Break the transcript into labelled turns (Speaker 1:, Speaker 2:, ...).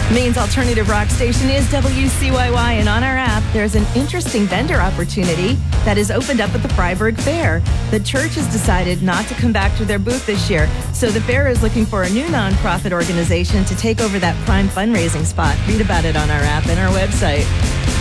Speaker 1: Maine's alternative rock station is WCYY, and on our app, there's an interesting vendor opportunity that has opened up at the Freiburg Fair. The church has decided not to come back to their booth this year, so the fair is looking for a new nonprofit organization to take over that prime fundraising spot. Read about it on our app and our website.